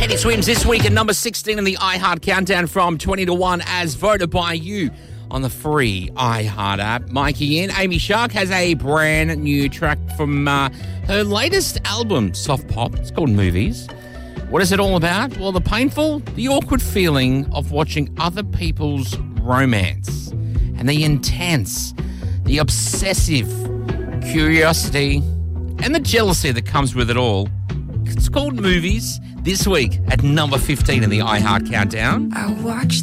Teddy Swims this week at number 16 in the iHeart Countdown from 20 to 1 as voted by you on the free iHeart app. Mikey in. Amy Shark has a brand new track from her latest album, Soft Pop. It's called Movies. What is it all about? Well, the painful, the awkward feeling of watching other people's romance and the intense, the obsessive curiosity and the jealousy that comes with it all. It's called Movies this week at number 15 in the iHeart Countdown. I watched